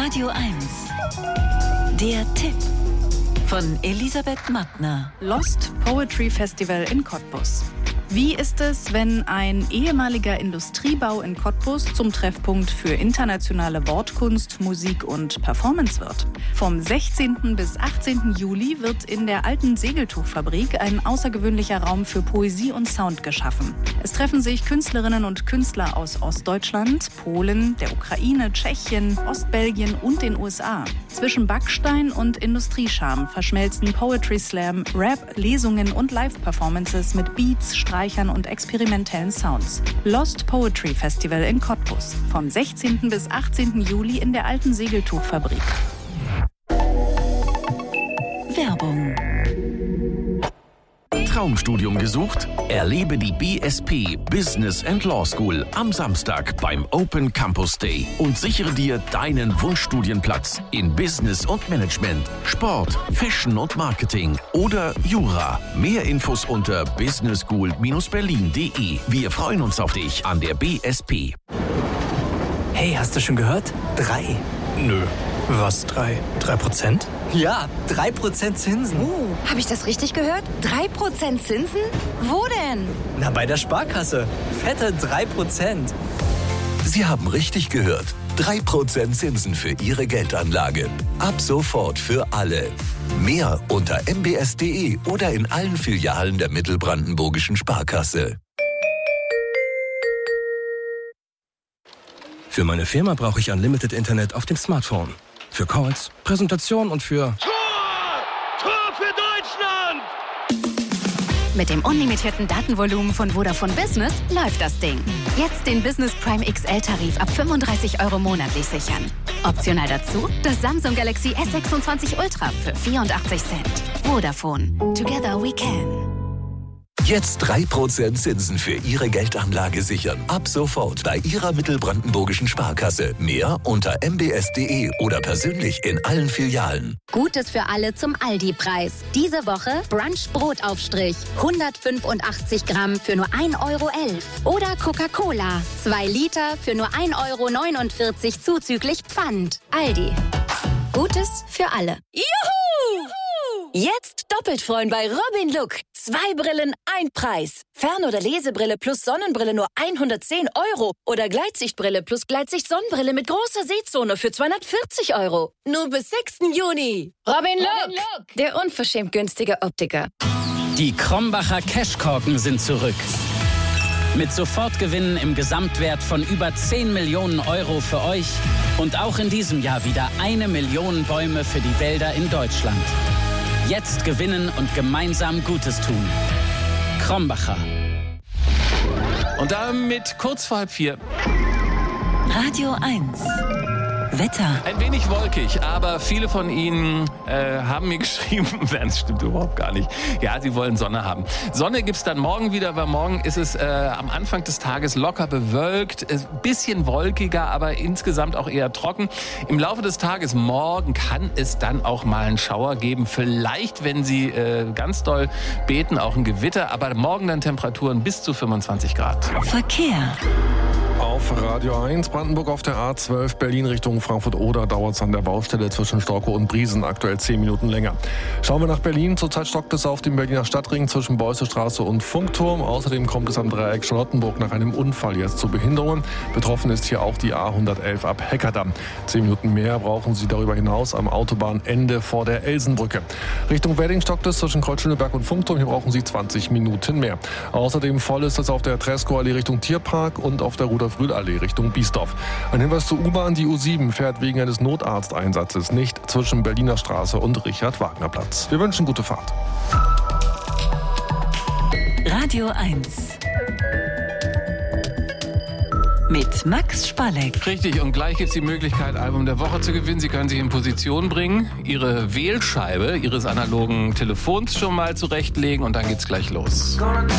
Radio 1. Der Tipp von Elisabeth Mattner. Lost Poetry Festival in Cottbus. Wie ist es, wenn ein ehemaliger Industriebau in Cottbus zum Treffpunkt für internationale Wortkunst, Musik und Performance wird? Vom 16. bis 18. Juli wird in der alten Segeltuchfabrik ein außergewöhnlicher Raum für Poesie und Sound geschaffen. Es treffen sich Künstlerinnen und Künstler aus Ostdeutschland, Polen, der Ukraine, Tschechien, Ostbelgien und den USA. Zwischen Backstein und Industriescham verschmelzen Poetry Slam, Rap, Lesungen und Live-Performances mit Beats, Streichern und experimentellen Sounds. Lost Poetry Festival in Cottbus. Vom 16. bis 18. Juli in der alten Segeltuchfabrik. Werbung. Traumstudium gesucht? Erlebe die BSP Business and Law School am Samstag beim Open Campus Day und sichere dir deinen Wunschstudienplatz in Business und Management, Sport, Fashion und Marketing oder Jura. Mehr Infos unter businessschool-berlin.de. Wir freuen uns auf dich an der BSP. Hey, hast du schon gehört? 3. Nö. Was 3? 3%? Ja, 3% Zinsen. Habe ich das richtig gehört? 3% Zinsen? Wo denn? Na, bei der Sparkasse. Fette 3%. Sie haben richtig gehört. 3% Zinsen für Ihre Geldanlage. Ab sofort für alle. Mehr unter mbs.de oder in allen Filialen der Mittelbrandenburgischen Sparkasse. Für meine Firma brauche ich Unlimited Internet auf dem Smartphone. Für Calls, Präsentation und für... Tor für Deutschland! Mit dem unlimitierten Datenvolumen von Vodafone Business läuft das Ding. Jetzt den Business Prime XL-Tarif ab 35 € monatlich sichern. Optional dazu das Samsung Galaxy S26 Ultra für 84 Cent. Vodafone. Together we can. Jetzt 3% Zinsen für Ihre Geldanlage sichern. Ab sofort bei Ihrer Mittelbrandenburgischen Sparkasse. Mehr unter mbs.de oder persönlich in allen Filialen. Gutes für alle zum Aldi-Preis. Diese Woche Brunch-Brotaufstrich. 185 Gramm für nur 1,11 € Oder Coca-Cola. 2 Liter für nur 1,49 € zuzüglich Pfand. Aldi. Gutes für alle. Juhu! Jetzt doppelt freuen bei Robin Look. 2 Brillen, 1 Preis. Fern- oder Lesebrille plus Sonnenbrille nur 110 € oder Gleitsichtbrille plus Gleitsicht-Sonnenbrille mit großer Sehzone für 240 €. Nur bis 6. Juni. Robin Look, der unverschämt günstige Optiker. Die Krombacher Cashkorken sind zurück. Mit Sofortgewinnen im Gesamtwert von über 10 Millionen € für euch und auch in diesem Jahr wieder 1 Million Bäume für die Wälder in Deutschland. Jetzt gewinnen und gemeinsam Gutes tun. Krombacher. Und damit kurz vor 3:30. Radio 1. Wetter. Ein wenig wolkig, aber viele von Ihnen haben mir geschrieben, das stimmt überhaupt gar nicht. Ja, sie wollen Sonne haben. Sonne gibt's dann morgen wieder, weil morgen ist es am Anfang des Tages locker bewölkt, ein bisschen wolkiger, aber insgesamt auch eher trocken. Im Laufe des Tages morgen kann es dann auch mal einen Schauer geben. Vielleicht, wenn Sie ganz doll beten, auch ein Gewitter, aber morgen dann Temperaturen bis zu 25 Grad. Verkehr. Auf Radio 1, Brandenburg auf der A12, Berlin Richtung Frankfurt-Oder, dauert es an der Baustelle zwischen Storkow und Briesen aktuell 10 Minuten länger. Schauen wir nach Berlin. Zurzeit stockt es auf dem Berliner Stadtring zwischen Beussestraße und Funkturm. Außerdem kommt es am Dreieck Charlottenburg nach einem Unfall jetzt zu Behinderungen. Betroffen ist hier auch die A111 ab Heckerdamm. 10 Minuten mehr brauchen Sie darüber hinaus am Autobahnende vor der Elsenbrücke. Richtung Wedding stockt es zwischen Kreuzschöneberg und Funkturm. Hier brauchen Sie 20 Minuten mehr. Außerdem voll ist es auf der Tresco-Allee Richtung Tierpark und auf der Rudolf-Rühl-Allee Richtung Biesdorf. Ein Hinweis zur U-Bahn: Die U7 fährt wegen eines Notarzteinsatzes nicht zwischen Berliner Straße und Richard-Wagner-Platz. Wir wünschen gute Fahrt. Radio 1. Mit Max Spalleck. Richtig, und gleich gibt es die Möglichkeit, Album der Woche zu gewinnen. Sie können sich in Position bringen, Ihre Wählscheibe Ihres analogen Telefons schon mal zurechtlegen und dann geht's gleich los.